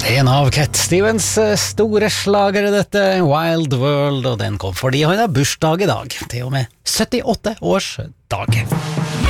En av Cat Stevens store slagere dette, Wild World, og den kom fordi han har bursdag i dag, til og med 78 års dag.